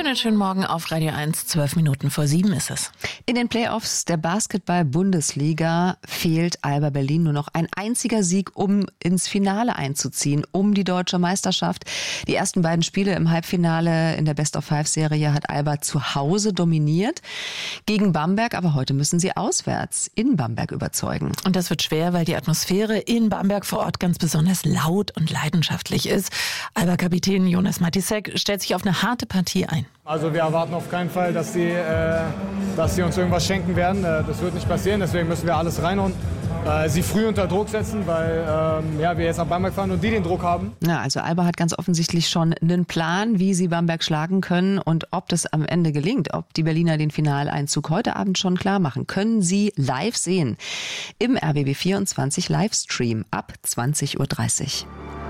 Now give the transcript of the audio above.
Schönen Morgen auf Radio 1, 12 Minuten vor 7 ist es. In den Playoffs der Basketball-Bundesliga fehlt Alba Berlin nur noch ein einziger Sieg, um ins Finale einzuziehen, um die deutsche Meisterschaft. Die ersten beiden Spiele im Halbfinale in der Best-of-Five-Serie hat Alba zu Hause dominiert gegen Bamberg, aber heute müssen sie auswärts in Bamberg überzeugen. Und das wird schwer, weil die Atmosphäre in Bamberg vor Ort ganz besonders laut und leidenschaftlich ist. Alba-Kapitän Jonas Matisek stellt sich auf eine harte Partie ein. Also wir erwarten auf keinen Fall, dass sie uns irgendwas schenken werden. Das wird nicht passieren, deswegen müssen wir alles reinhauen. Sie früh unter Druck setzen, weil wir jetzt nach Bamberg fahren und die den Druck haben. Ja, also Alba hat ganz offensichtlich schon einen Plan, wie sie Bamberg schlagen können und ob das am Ende gelingt, ob die Berliner den Finaleinzug heute Abend schon klar machen, können Sie live sehen im RBB 24 Livestream ab 20:30 Uhr.